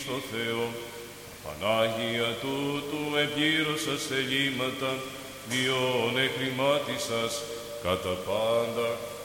στο Θεό. Πανάγια τούτου εμπλήρωσας θελήματα, διόν εχρημάτισας κατά πάντα